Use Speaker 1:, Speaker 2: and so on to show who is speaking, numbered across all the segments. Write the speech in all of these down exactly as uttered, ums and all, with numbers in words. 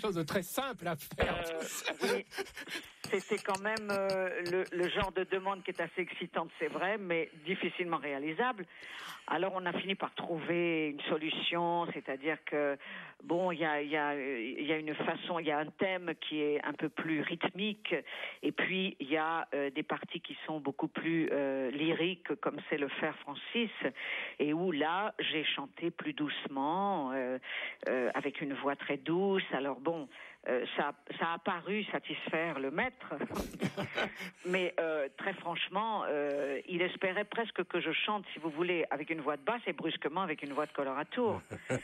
Speaker 1: chose de très simple à faire.
Speaker 2: Euh, oui, c'était quand même euh, le, le genre de demande qui est assez excitante, c'est vrai, mais difficilement réalisable. Alors on a fini par trouver une solution, c'est-à-dire que bon, il y a, il y a, il y a une façon, il y a un thème qui est un peu plus rythmique, et puis il y a euh, des parties qui sont beaucoup plus euh, lyriques, comme c'est le faire Francis, et où là j'ai chanté plus doucement, euh, euh, avec une voix très douce. Alors bon, euh, ça, ça a paru satisfaire le maître, mais euh, très franchement, euh, il espérait presque que je chante, si vous voulez, avec une voix de basse et brusquement avec une voix de coloratour.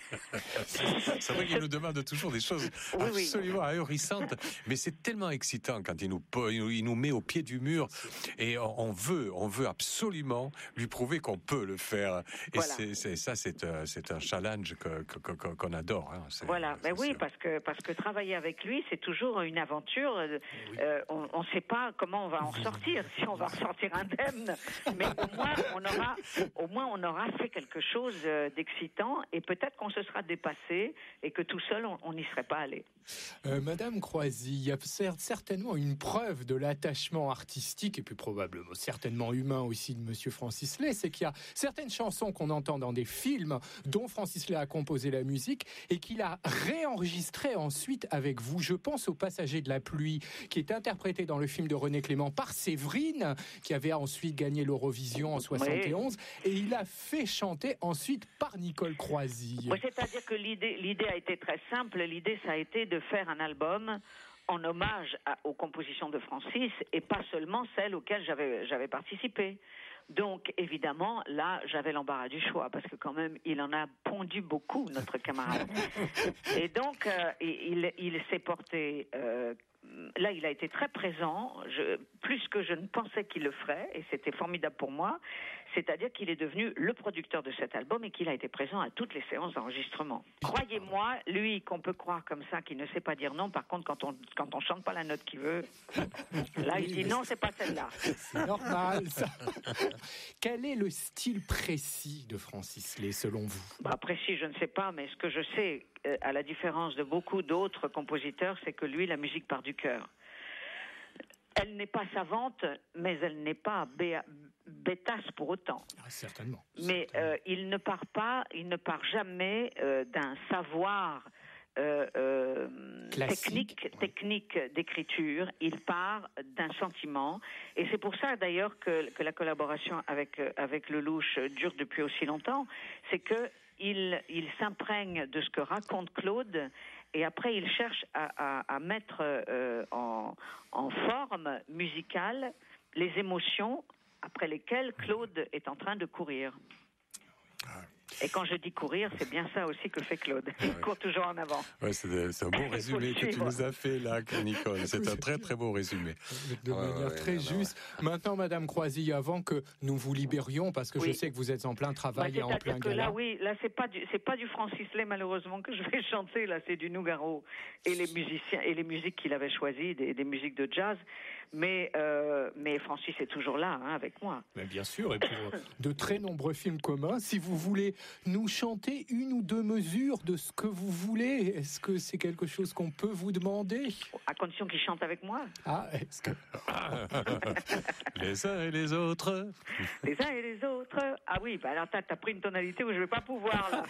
Speaker 3: C'est vrai qu'il nous demande toujours des choses
Speaker 2: oui,
Speaker 3: absolument
Speaker 2: oui.
Speaker 3: ahurissantes, mais c'est tellement excitant quand il nous, il nous met au pied du mur, et on veut, on veut absolument lui prouver qu'on peut le faire. Et
Speaker 2: voilà.
Speaker 3: c'est, c'est, ça, c'est un, c'est un challenge que, que, que, qu'on adore. Hein. C'est,
Speaker 2: voilà,
Speaker 3: c'est
Speaker 2: mais oui,
Speaker 3: sûr.
Speaker 2: parce que parce que travailler avec lui, c'est toujours une aventure. Oui. Euh, on ne sait pas comment on va en sortir, si on va ressortir indemne, mais au moins on aura, au moins on aura fait quelque chose d'excitant, et peut-être qu'on se sera dépassé et que tout seul on n'y serait pas allé.
Speaker 1: Euh, Madame Croisy, il y a certainement une preuve de l'attachement artistique, et puis probablement certainement humain aussi, de Monsieur Francis Lay, c'est qu'il y a certaines chansons qu'on entend dans des films dont Francis Lay a composé la musique et qu'il a réenregistré ensuite avec vous. Je pense au Passager de la pluie, qui est interprété dans le film de René Clément par Séverine, qui avait ensuite gagné l'Eurovision en soixante et onze, oui. Et il a fait chanter ensuite par Nicole Croisy.
Speaker 2: Oui, c'est-à-dire que l'idée, l'idée a été très simple. L'idée, ça a été de faire un album en hommage à, aux compositions de Francis, et pas seulement celles auxquelles j'avais, j'avais participé. Donc, évidemment, là, j'avais l'embarras du choix, parce que quand même, il en a pondu beaucoup, notre camarade. Et donc, euh, il, il s'est porté... Euh, Là, il a été très présent, je, plus que je ne pensais qu'il le ferait, et c'était formidable pour moi. C'est-à-dire qu'il est devenu le producteur de cet album et qu'il a été présent à toutes les séances d'enregistrement. Croyez-moi, lui, qu'on peut croire comme ça, qu'il ne sait pas dire non. Par contre, quand on quand on chante pas la note qu'il veut, là, il dit non, c'est pas celle-là.
Speaker 1: C'est normal, ça. Quel est le style précis de Francis Lay, selon vous?
Speaker 2: Bah, précis, je ne sais pas, mais ce que je sais, euh, à la différence de beaucoup d'autres compositeurs, c'est que lui, la musique part du cœur. Elle n'est pas savante, mais elle n'est pas bé- bêtasse pour autant.
Speaker 1: Ah, certainement.
Speaker 2: Mais euh, il ne part pas, il ne part jamais euh, d'un savoir euh, euh, technique, ouais. technique d'écriture. Il part d'un sentiment, et c'est pour ça d'ailleurs que, que la collaboration avec avec Lelouch dure depuis aussi longtemps. C'est que il il s'imprègne de ce que raconte Claude. Et après, il cherche à, à, à mettre euh, en, en forme musicale les émotions après lesquelles Claude est en train de courir. Et quand je dis courir, c'est bien ça aussi que fait Claude. Il court toujours en avant.
Speaker 3: Ouais, c'est, de, c'est un beau résumé que tu nous as fait là, Nicole. C'est un très très beau résumé.
Speaker 1: De ouais, manière ouais, très ouais, juste. Ouais. Maintenant, Madame Croisy, avant que nous vous libérions, parce que oui. je sais que vous êtes en plein travail bah, et en plein
Speaker 2: que
Speaker 1: gala.
Speaker 2: Là, oui, là, c'est pas du, c'est pas du Francis Lay malheureusement que je vais chanter. Là, c'est du Nougaro et les musiciens et les musiques qu'il avait choisies, des, des musiques de jazz. Mais euh, mais Francis est toujours là, hein, avec moi.
Speaker 1: Mais bien sûr, et pour de très nombreux films communs. Si vous voulez nous chanter une ou deux mesures de ce que vous voulez, est-ce que c'est quelque chose qu'on peut vous demander?
Speaker 2: À condition qu'il chante avec moi.
Speaker 1: Ah, est-ce que...
Speaker 3: Les uns et les autres.
Speaker 2: Les uns et les autres. Ah oui, bah alors t'as, t'as pris une tonalité où je vais pas pouvoir, là.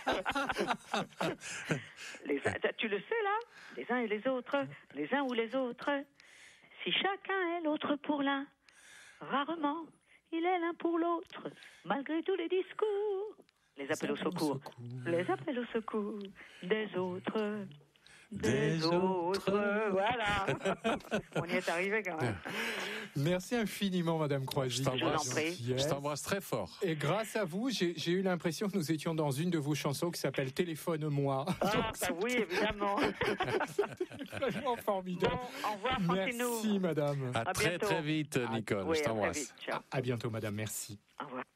Speaker 2: les uns, tu le sais, là? Les uns et les autres. Les uns ou les autres. Si chacun est l'autre pour l'un, rarement il est l'un pour l'autre, malgré tous les discours. Les appels au secours. Les appels au secours des autres. Des, des autres. autres. Voilà. On y est arrivé quand même.
Speaker 1: Merci infiniment, Madame Croisy.
Speaker 3: Je t'embrasse. Je t'embrasse très fort.
Speaker 1: Et grâce à vous, j'ai, j'ai eu l'impression que nous étions dans une de vos chansons qui s'appelle Téléphone-moi.
Speaker 2: Ah, donc, bah oui, évidemment.
Speaker 1: C'était vraiment formidable.
Speaker 2: Bon, au revoir,
Speaker 1: merci, Madame.
Speaker 3: À, à très, bientôt. Très vite, Nicole.
Speaker 2: À, oui,
Speaker 3: je t'embrasse.
Speaker 2: À, très vite. Ciao.
Speaker 1: À bientôt, Madame. Merci.
Speaker 2: Au revoir.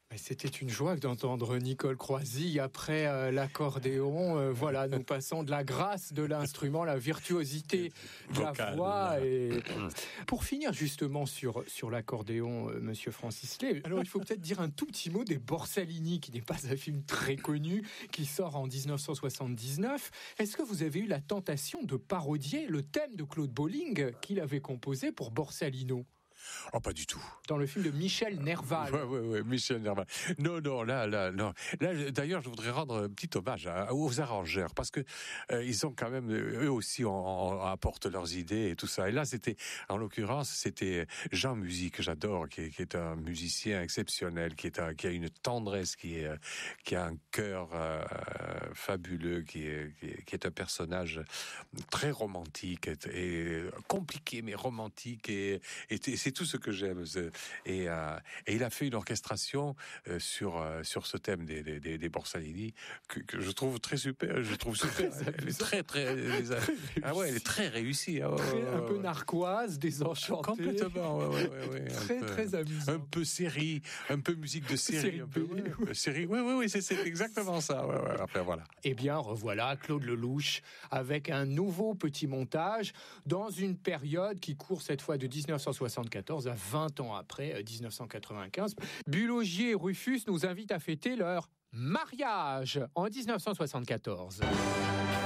Speaker 1: C'était une joie d'entendre Nicole Croisille après euh, l'accordéon. Euh, voilà, nous passons de la grâce de l'instrument, la virtuosité de la
Speaker 3: Vocal,
Speaker 1: voix. Et... Pour finir justement sur, sur l'accordéon, euh, Monsieur Francis Lay, alors il faut peut-être dire un tout petit mot des Borsalini, qui n'est pas un film très connu, qui sort en dix-neuf cent soixante-dix-neuf. Est-ce que vous avez eu la tentation de parodier le thème de Claude Bolling qu'il avait composé pour Borsalino ?
Speaker 3: Oh, pas du tout.
Speaker 1: Dans le film de Michel Nerval.
Speaker 3: Oui, oui, oui, Michel Nerval. Non, non, là, là, non. Là, d'ailleurs, je voudrais rendre un petit hommage à, aux arrangeurs, parce que euh, ils ont quand même, eux aussi, on, on apportent leurs idées et tout ça. Et là, c'était, en l'occurrence, c'était Jean Musique, que j'adore, qui est, qui est un musicien exceptionnel, qui est un, qui a une tendresse, qui est, qui a un cœur euh, fabuleux, qui est, qui est, qui est un personnage très romantique et, et compliqué, mais romantique et, et c'est tout ce que j'aime. Et, euh, et il a fait une orchestration euh, sur euh, sur ce thème des des, des, des Borsalini que, que je trouve très super. Je trouve super. Elle est très très. Les, ah ouais, elle est très réussie. Hein,
Speaker 1: très,
Speaker 3: ouais,
Speaker 1: un
Speaker 3: ouais,
Speaker 1: peu
Speaker 3: ouais.
Speaker 1: narquoise, désenchantée.
Speaker 3: Complètement. Ouais, ouais, ouais, ouais,
Speaker 1: très
Speaker 3: peu,
Speaker 1: très amusant.
Speaker 3: Un peu série, un peu musique de série,
Speaker 1: série
Speaker 3: un peu
Speaker 1: B,
Speaker 3: ouais, ouais. série. Oui, oui, oui, c'est, c'est exactement ça. Ouais, ouais. Après voilà.
Speaker 1: Eh bien, revoilà Claude Lelouch avec un nouveau petit montage dans une période qui court cette fois de dix-neuf cent soixante-quatorze à vingt ans après, dix-neuf cent quatre-vingt-quinze. Bulogier et Rufus nous invitent à fêter leur mariage en dix-neuf cent soixante-quatorze.